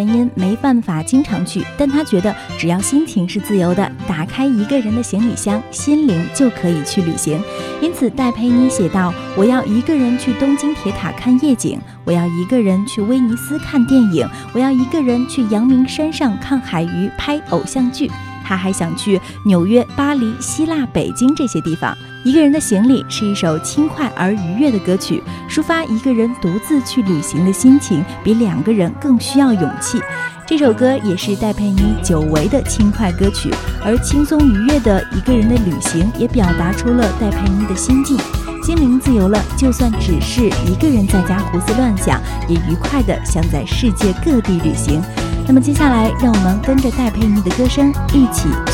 原因没办法经常去，但他觉得只要心情是自由的，打开一个人的行李箱，心灵就可以去旅行。因此戴佩妮写道，我要一个人去东京铁塔看夜景，我要一个人去威尼斯看电影，我要一个人去阳明山上看海鱼拍偶像剧。他还想去纽约、巴黎、希腊、北京这些地方。一个人的行李是一首轻快而愉悦的歌曲，抒发一个人独自去旅行的心情，比两个人更需要勇气。这首歌也是戴佩妮久违的轻快歌曲，而轻松愉悦的一个人的旅行也表达出了戴佩妮的心境。心灵自由了，就算只是一个人在家胡思乱想，也愉快地想在世界各地旅行。那么接下来让我们跟着戴佩妮的歌声一起